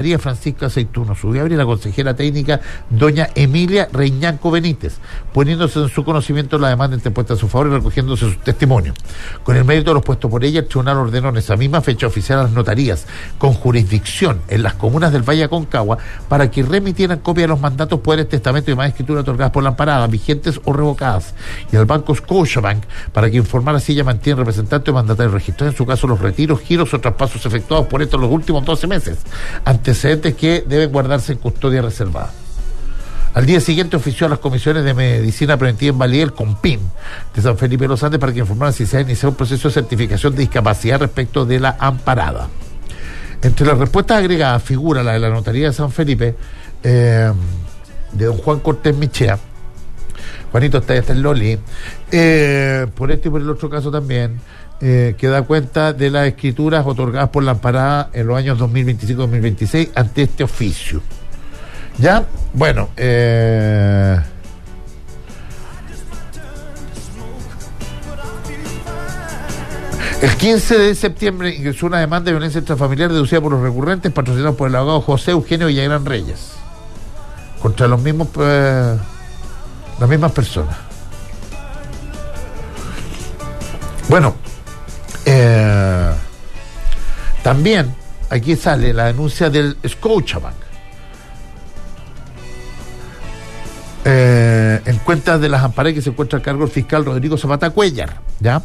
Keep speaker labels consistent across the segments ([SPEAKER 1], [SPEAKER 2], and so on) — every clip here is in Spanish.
[SPEAKER 1] María Francisca Aceituno, su viable, y la consejera técnica doña Emilia Reñanco Benítez, poniéndose en su conocimiento la demanda interpuesta a su favor y recogiéndose su testimonio. Con el mérito de los puestos por ella, el tribunal ordenó en esa misma fecha oficial a las notarías con jurisdicción en las comunas del Valle Aconcagua para que remitieran copia de los mandatos, poderes, testamentos y demás escrituras otorgadas por la amparada, vigentes o revocadas, y al banco Scotiabank para que informara si ella mantiene representante o mandatario registrado, en su caso los retiros, giros o traspasos efectuados por estos los últimos 12 meses, antecedentes que deben guardarse en custodia reservada. Al día siguiente ofició a las comisiones de medicina preventiva en Valía, el COMPIN de San Felipe de los Andes, para que informaran si se ha iniciado un proceso de certificación de discapacidad respecto de la amparada. Entre las respuestas agregadas figura la de la notaría de San Felipe, de don Juan Cortés Michea. Juanito está en Loli, por este y por el otro caso también, que da cuenta de las escrituras otorgadas por la amparada en los años 2025-2026 ante este oficio. Ya, bueno, el 15 de septiembre ingresó una demanda de violencia intrafamiliar deducida por los recurrentes, patrocinados por el abogado José Eugenio Villagrán Reyes, contra los mismos las mismas personas. Bueno, también aquí sale la denuncia del Scotiabank en cuentas de las amparadas que se encuentra a cargo del fiscal Rodrigo Zapata Cuellar, ¿ya?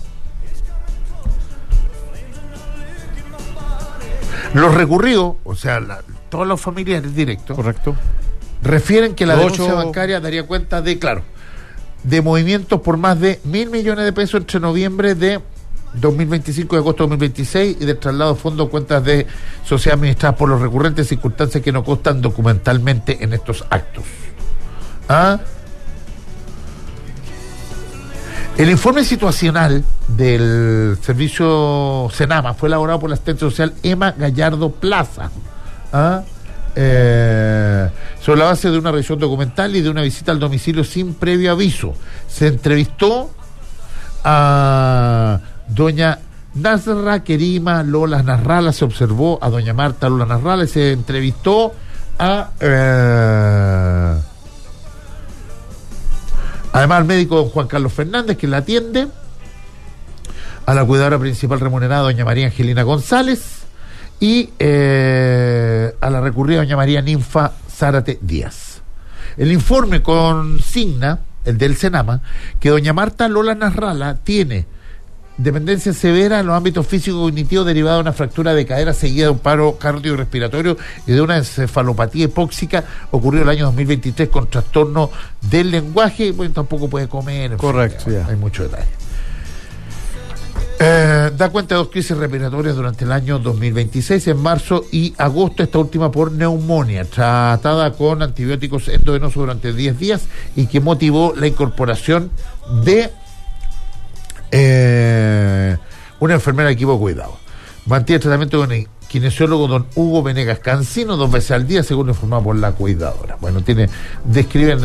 [SPEAKER 1] Los recurridos, o sea, todos los familiares directos,
[SPEAKER 2] correcto,
[SPEAKER 1] refieren que la denuncia bancaria daría cuenta de, claro, de movimientos por más de 1.000 millones de pesos entre noviembre de 2025 y agosto de 2026 y de traslado de fondos a cuentas de sociedades administradas por los recurrentes, circunstancias que no constan documentalmente en estos actos. El informe situacional del servicio Senama fue elaborado por la asistente social Emma Gallardo Plaza, sobre la base de una revisión documental y de una visita al domicilio sin previo aviso. Se entrevistó a doña Nasra Kerima Lola Nasralla, se observó a doña Marta Lola Nasralla y se entrevistó además al médico don Juan Carlos Fernández, que la atiende, a la cuidadora principal remunerada doña María Angelina González y a la recurrida doña María Ninfa Zárate Díaz. El informe consigna, el del Senama, que doña Marta Lola Nasralla tiene dependencia severa en los ámbitos físico-cognitivos derivada de una fractura de cadera seguida de un paro cardiorrespiratorio y de una encefalopatía hipóxica ocurrido el año 2023 con trastorno del lenguaje. Bueno, tampoco puede comer.
[SPEAKER 2] Correcto,
[SPEAKER 1] ya. Hay mucho detalle. Da cuenta de 2 crisis respiratorias durante el año 2026, en marzo y agosto, esta última por neumonía, tratada con antibióticos endovenosos durante 10 días y que motivó la incorporación de una enfermera de equipo de cuidado. Mantiene tratamiento con el kinesiólogo don Hugo Venegas Cancino 2 veces al día, según informado por la cuidadora. Bueno, describen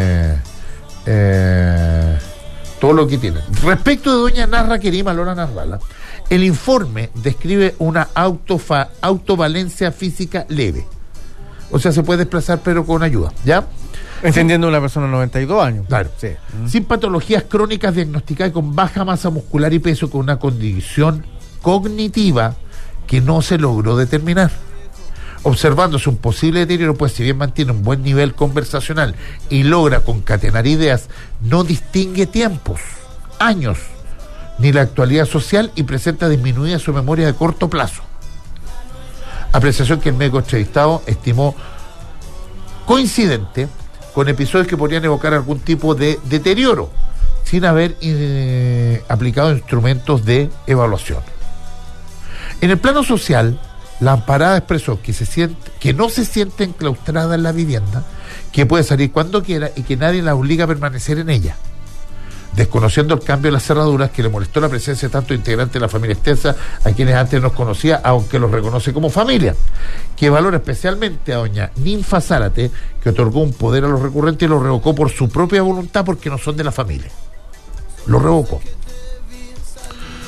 [SPEAKER 1] todo lo que tienen. Respecto de doña Nasra Kerima Lola Nasralla, el informe describe una autovalencia física leve. O sea, se puede desplazar pero con ayuda, ¿ya?
[SPEAKER 2] Entendiendo una persona de 92 años.
[SPEAKER 1] Claro.
[SPEAKER 2] Sí.
[SPEAKER 1] Sin patologías crónicas diagnosticadas, con baja masa muscular y peso, con una condición cognitiva que no se logró determinar. Observándose un posible deterioro, pues si bien mantiene un buen nivel conversacional y logra concatenar ideas, no distingue tiempos, años, ni la actualidad social y presenta disminuida su memoria de corto plazo. Apreciación que el médico entrevistado estimó coincidente con episodios que podrían evocar algún tipo de deterioro, sin haber aplicado instrumentos de evaluación. En el plano social, la amparada expresó que no se siente enclaustrada en la vivienda, que puede salir cuando quiera y que nadie la obliga a permanecer en ella. Desconociendo el cambio de las cerraduras, que le molestó la presencia de tantos integrantes de la familia extensa, a quienes antes nos conocía, aunque los reconoce como familia, que valora especialmente a doña Ninfa Zárate, que otorgó un poder a los recurrentes y lo revocó por su propia voluntad porque no son de la familia. Lo revocó.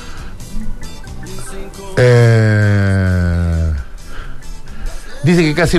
[SPEAKER 1] Dice que casi